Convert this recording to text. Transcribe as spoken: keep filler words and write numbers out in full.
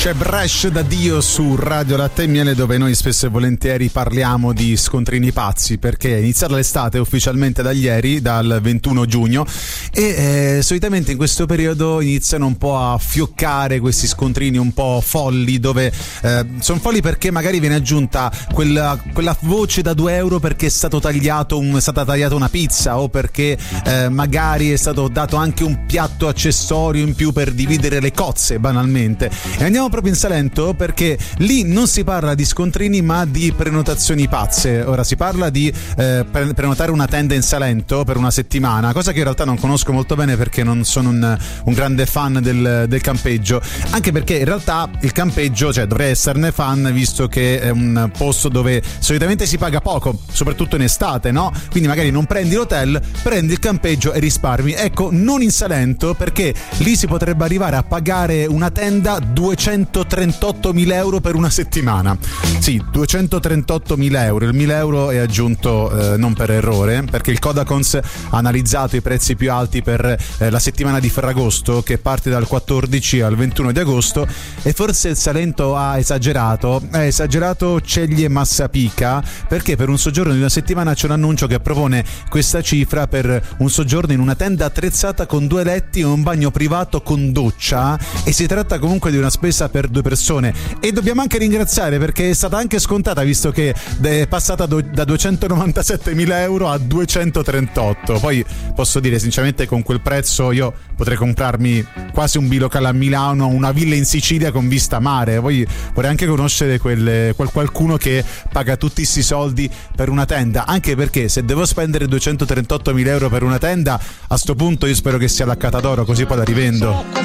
C'è Bresh da Dio su Radio Latte e Miele, dove noi spesso e volentieri parliamo di scontrini pazzi, perché è iniziata l'estate ufficialmente da ieri, dal ventuno giugno, e eh, solitamente in questo periodo iniziano un po' a fioccare questi scontrini un po' folli, dove eh, sono folli perché magari viene aggiunta quella, quella voce da due euro perché è stato tagliato un, è stata tagliata una pizza, o perché eh, magari è stato dato anche un piatto accessorio in più per dividere le cozze, banalmente. E andiamo proprio in Salento, perché lì non si parla di scontrini ma di prenotazioni pazze. Ora si parla di eh, pre- prenotare una tenda in Salento per una settimana, cosa che in realtà non conosco molto bene perché non sono un, un grande fan del, del campeggio, anche perché in realtà il campeggio, cioè dovrei esserne fan, visto che è un posto dove solitamente si paga poco, soprattutto in estate, no? Quindi magari non prendi l'hotel, prendi il campeggio e risparmi. Ecco, non in Salento, perché lì si potrebbe arrivare a pagare una tenda duecentotrentottomila euro per una settimana. Sì, duecentotrentottomila euro. Il mille euro è aggiunto eh, non per errore, perché il Codacons ha analizzato i prezzi più alti per eh, la settimana di Ferragosto, che parte dal quattordici al ventuno di agosto, e forse il Salento ha esagerato. Ha esagerato Ceglie Massapica, perché per un soggiorno di una settimana c'è un annuncio che propone questa cifra per un soggiorno in una tenda attrezzata con due letti e un bagno privato con doccia, e si tratta comunque di una spesa per due persone. E dobbiamo anche ringraziare, perché è stata anche scontata, visto che è passata do, da duecentonovantasettemila euro a duecentotrentotto. Poi posso dire sinceramente, con quel prezzo io potrei comprarmi quasi un bilocale a Milano, una villa in Sicilia con vista mare. Poi vorrei anche conoscere quel, quel qualcuno che paga tutti questi soldi per una tenda, anche perché se devo spendere duecentotrentottomila euro per una tenda, a sto punto io spero che sia la Catadoro, così poi la rivendo.